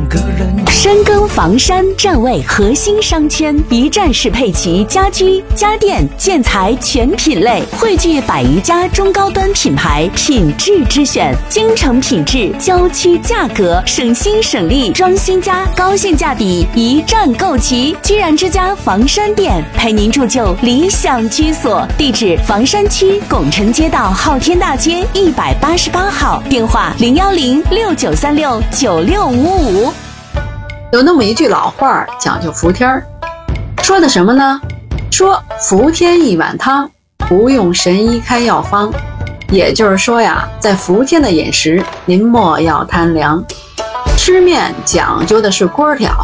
个人。 深耕房山站位核心商圈，一站式配齐家居、家电、建材全品类，汇聚100余家中高端品牌，品质之选，京城品质，郊区价格，省心省力，装新家高性价比，一站购齐。居然之家房山店陪您铸就理想居所，地址房山区拱城街道昊天大街188号，电话01069369655。 有那么一句老话讲究服天儿，说的什么呢？说服天一碗汤，不用神医开药方。也就是说呀，在服天的饮食，您莫要贪凉。吃面讲究的是锅条，